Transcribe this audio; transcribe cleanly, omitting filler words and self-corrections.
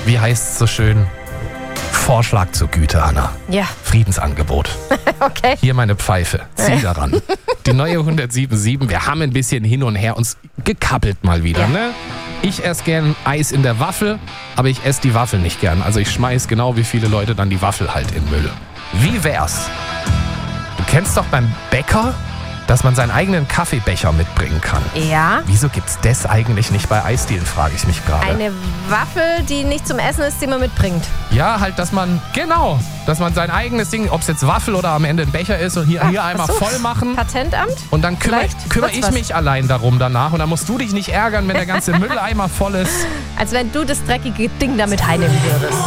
Wie heißt es so schön? Vorschlag zur Güte, Anna. Ja, Friedensangebot. okay. Hier meine Pfeife. Zieh daran. Die neue 107.7. Wir haben ein bisschen hin und her uns gekappelt mal wieder, ne? Ich esse gern Eis in der Waffel, aber ich esse die Waffel nicht gern. Also ich schmeiß genau wie viele Leute dann die Waffel halt in Müll. Wie wär's? Du kennst doch beim Bäcker, dass man seinen eigenen Kaffeebecher mitbringen kann. Ja. Wieso gibt's das eigentlich nicht bei Eisdielen, frage ich mich gerade. Eine Waffel, die nicht zum Essen ist, die man mitbringt. Ja, halt, dass man sein eigenes Ding, ob es jetzt Waffel oder am Ende ein Becher ist und hier einmal Achso, voll machen. Patentamt? Und dann kümmere Vielleicht ich wird's mich allein darum danach und dann musst du dich nicht ärgern, wenn der ganze Mülleimer voll ist. Als wenn du das dreckige Ding damit heimnehmen würdest.